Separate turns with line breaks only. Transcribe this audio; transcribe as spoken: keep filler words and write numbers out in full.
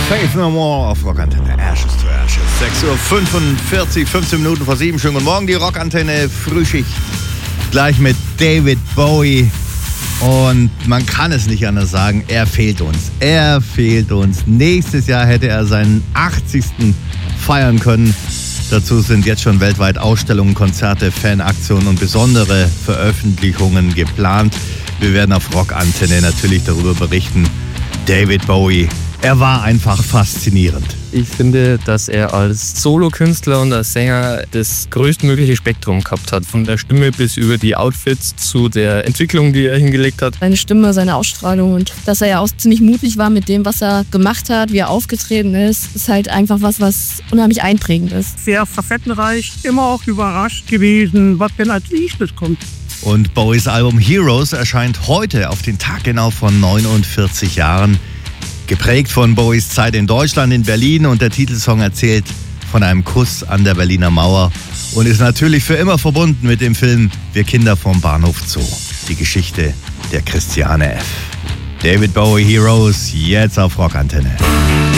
Faith No More auf Rockantenne. Ashes to Ashes. sechs Uhr fünfundvierzig, fünfzehn Minuten vor sieben. Schönen guten Morgen, die Rockantenne Frühschicht. Gleich mit David Bowie. Und man kann es nicht anders sagen, er fehlt uns. Er fehlt uns. Nächstes Jahr hätte er seinen achtzigsten feiern können. Dazu sind jetzt schon weltweit Ausstellungen, Konzerte, Fanaktionen und besondere Veröffentlichungen geplant. Wir werden auf Rockantenne natürlich darüber berichten. David Bowie, er war einfach faszinierend.
Ich finde, dass er als Solokünstler und als Sänger das größtmögliche Spektrum gehabt hat. Von der Stimme bis über die Outfits zu der Entwicklung, die er hingelegt hat.
Seine Stimme, seine Ausstrahlung und dass er ja auch ziemlich mutig war mit dem, was er gemacht hat, wie er aufgetreten ist, ist halt einfach was, was unheimlich einprägend ist.
Sehr facettenreich, immer auch überrascht gewesen, was denn als nächstes kommt.
Und Bowies Album Heroes erscheint heute auf den Tag genau von neunundvierzig Jahren. Geprägt von Bowies Zeit in Deutschland, in Berlin, und der Titelsong erzählt von einem Kuss an der Berliner Mauer und ist natürlich für immer verbunden mit dem Film Wir Kinder vom Bahnhof Zoo. Die Geschichte der Christiane F. David Bowie Heroes, jetzt auf Rockantenne.